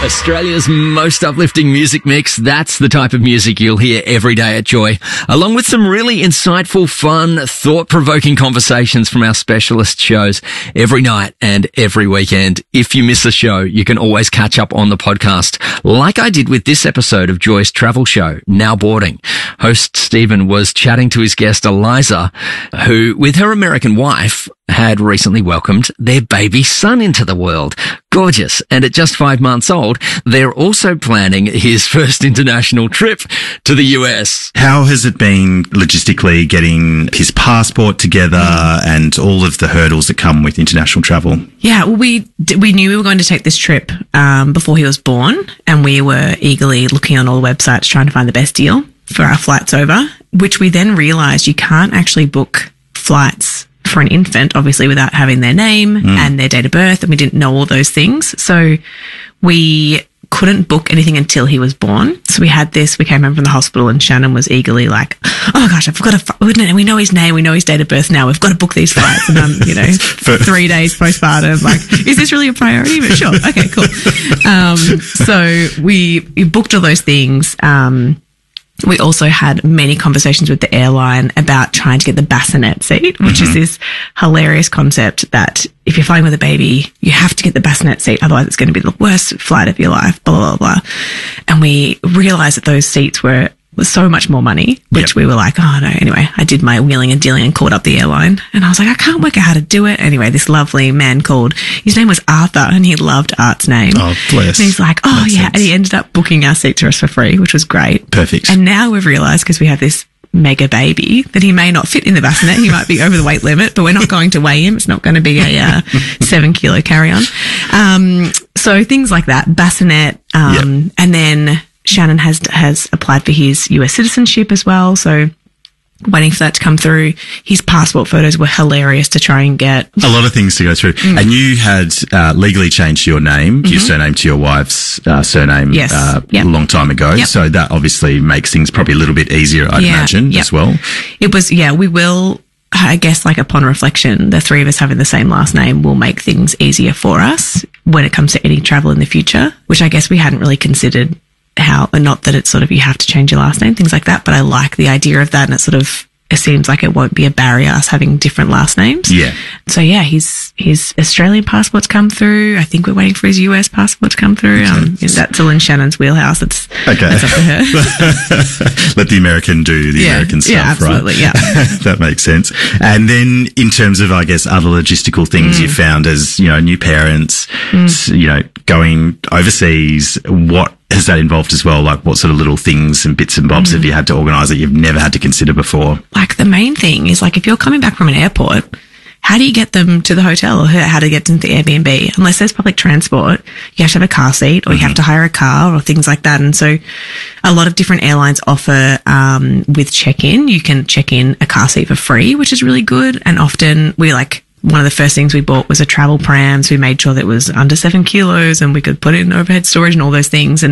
Australia's most uplifting music mix. That's the type of music you'll hear every day at Joy, along with some really insightful, fun, thought-provoking conversations from our specialist shows every night and every weekend. If you miss a show, you can always catch up on the podcast, like I did with this episode of Joy's travel show, Now Boarding. Host Stephen was chatting to his guest Eliza, who, with her American wife, had recently welcomed their baby son into the world. Gorgeous. And at just 5 months old, they're also planning his first international trip to the US. How has it been logistically getting his passport together and all of the hurdles that come with international travel? Yeah, well, we knew we were going to take this trip before he was born, and we were eagerly looking on all the websites trying to find the best deal for our flights over, which we then realised you can't actually book flights for an infant, obviously, without having their name and their date of birth, and we didn't know all those things. So we couldn't book anything until he was born. So we came home from the hospital, and Shannon was eagerly like, oh my gosh, we know his name, we know his date of birth now, we've got to book these flights. And I'm, 3 days postpartum, like, is this really a priority? But sure, okay, cool. So we booked all those things. We also had many conversations with the airline about trying to get the bassinet seat, which is this hilarious concept that if you're flying with a baby, you have to get the bassinet seat, otherwise it's going to be the worst flight of your life, blah, blah, blah. And we realized that those seats were so much more money, which we were like, oh no. Anyway, I did my wheeling and dealing and called up the airline, and I was like, I can't work out how to do it. Anyway, this lovely man called, his name was Arthur, and he loved Art's name. Oh, bless. And he's like, oh Makes yeah. sense. And he ended up booking our seat to us for free, which was great. Perfect. And now we've realised, because we have this mega baby, that he may not fit in the bassinet. He might be over the weight limit, but we're not going to weigh him. It's not going to be a 7 kilo carry-on. So things like that, bassinet, and then Shannon has applied for his US citizenship as well, so waiting for that to come through. His passport photos were hilarious to try and get. A lot of things to go through. And you had legally changed your name, your surname, to your wife's surname a long time ago. Yep. So that obviously makes things probably a little bit easier, I'd imagine, as well. It was, we will, I guess, like, upon reflection, the three of us having the same last name will make things easier for us when it comes to any travel in the future, which I guess we hadn't really considered. Not that it's sort of you have to change your last name, things like that, but I like the idea of that, and it seems like it won't be a barrier, us having different last names. Yeah. So yeah, his Australian passport's come through. I think we're waiting for his US passport to come through. Is that still in Shannon's wheelhouse? That's up to her. Let the American do the American stuff, absolutely, right? Yeah, that makes sense. And then in terms of, I guess, other logistical things you found as, new parents, going overseas, what has that involved as well? Like, what sort of little things and bits and bobs have you had to organise that you've never had to consider before? Like, the main thing is, like, if you're coming back from an airport, how do you get them to the hotel, or how to get them to the Airbnb? Unless there's public transport, you have to have a car seat, or you have to hire a car, or things like that. And so a lot of different airlines offer, with check-in, you can check in a car seat for free, which is really good. And often one of the first things we bought was a travel pram, so we made sure that it was under 7 kilos and we could put it in overhead storage and all those things. And